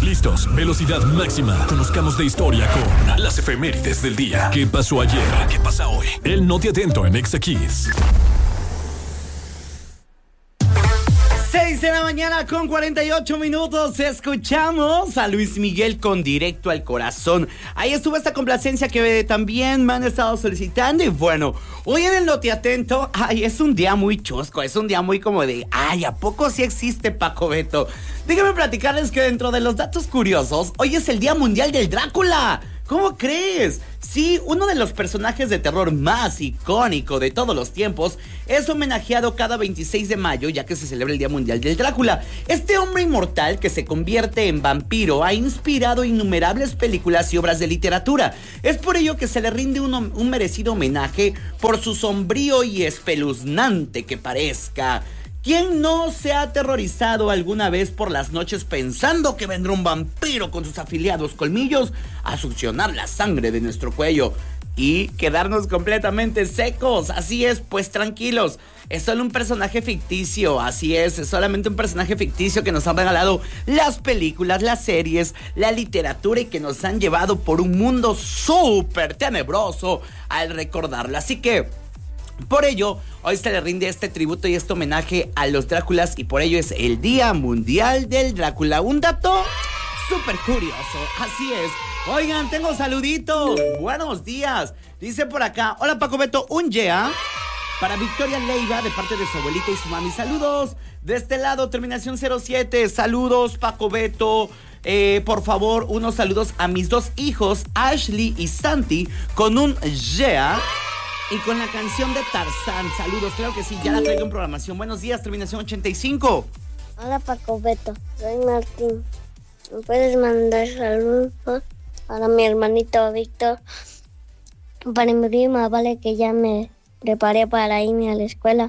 ¿Listos? Velocidad máxima. Conozcamos de historia con las efemérides del día. ¿Qué pasó ayer? ¿Qué pasa hoy? El Noti Atento en Exa Kids. 6 de la mañana con 48 minutos. Escuchamos a Luis Miguel con Directo al Corazón. Ahí estuvo esta complacencia que también me han estado solicitando. Y bueno, hoy en el Noti Atento, es un día muy chusco. Es un día muy como de, ¿a poco sí existe Paco Beto? Déjenme platicarles que dentro de los datos curiosos, hoy es el Día Mundial del Drácula. ¿Cómo crees? Sí, uno de los personajes de terror más icónico de todos los tiempos es homenajeado cada 26 de mayo, ya que se celebra el Día Mundial del Drácula. Este hombre inmortal que se convierte en vampiro ha inspirado innumerables películas y obras de literatura. Es por ello que se le rinde un merecido homenaje por su sombrío y espeluznante que parezca. ¿Quién no se ha aterrorizado alguna vez por las noches pensando que vendrá un vampiro con sus afilados colmillos a succionar la sangre de nuestro cuello y quedarnos completamente secos? Así es, pues tranquilos, es solo un personaje ficticio, así es solamente un personaje ficticio que nos han regalado las películas, las series, la literatura y que nos han llevado por un mundo súper tenebroso al recordarlo. Así que por ello, hoy se le rinde este tributo y este homenaje a los Dráculas y por ello es el Día Mundial del Drácula. Un dato súper curioso, así es. Oigan, tengo saluditos. Buenos días. Dice por acá, hola Paco Beto, un yeah para Victoria Leiva de parte de su abuelita y su mami. Saludos. De este lado, terminación 07. Saludos, Paco Beto. Por favor, unos saludos a mis dos hijos, Ashley y Santi, con un yeah. Y con la canción de Tarzán. Saludos, claro que sí, ya la traigo en programación. Buenos días, terminación 85. Hola Paco Beto, soy Martín. ¿Me puedes mandar saludos para mi hermanito Víctor? Para mi prima, vale, que ya me preparé para irme a la escuela.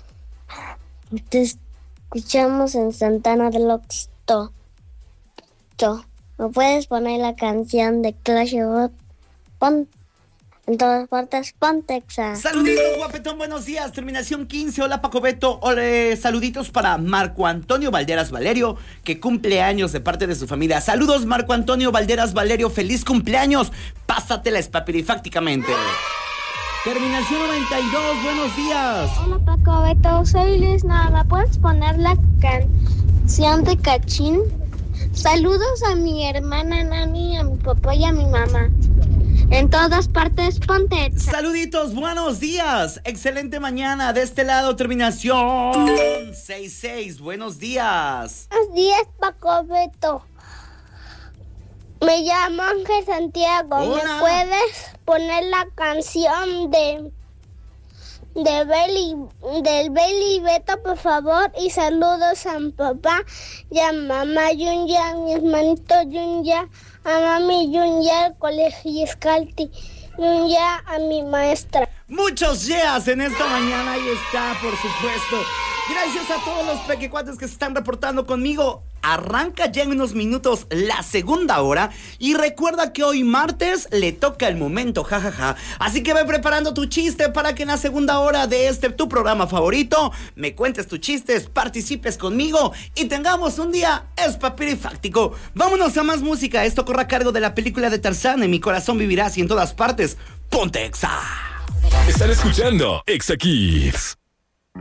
Te escuchamos en Santana del Oxto. ¿Me puedes poner la canción de Clash of Clans? En todas partes, Pontexa. Saluditos, guapetón, buenos días. Terminación 15, hola Paco Beto. Hola, saluditos para Marco Antonio Valderas Valerio, que cumple años de parte de su familia. Saludos, Marco Antonio Valderas Valerio, feliz cumpleaños. Pásatela espapirifácticamente. Terminación 92, buenos días. Hola Paco Beto, soy Liz. ¿Me puedes poner la canción de Cachín? Saludos a mi hermana Nani, a mi papá y a mi mamá. En todas partes, ponte. Saluditos, buenos días. Excelente mañana. De este lado, terminación 66. Buenos días. Buenos días, Paco Beto. Me llamo Ángel Santiago. Hola. ¿Me puedes poner la canción del Beli Beto, por favor? Y saludos a mi papá y a mamá Yunya, a mi hermanito Yunya, a mami Yunya, al colegio Escalti, Yunya, a mi maestra. Muchos yeas en esta mañana, ahí está, por supuesto. Gracias a todos los pequecuates que se están reportando conmigo. Arranca ya en unos minutos la segunda hora. Y recuerda que hoy martes le toca el momento, jajaja. Así que ve preparando tu chiste para que en la segunda hora de tu programa favorito me cuentes tus chistes, participes conmigo y tengamos un día espapirifáctico. Vámonos a más música. Esto corre a cargo de la película de Tarzán. En mi corazón vivirás y en todas partes. Ponte Exa. Están escuchando Exa Kids.